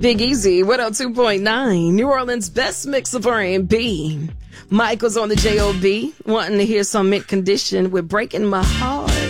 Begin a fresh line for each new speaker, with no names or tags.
Big Easy, 102.9, New Orleans' best mix of R&B. Michael's on the J.O.B., wanting to hear some mint condition with Breaking My Heart.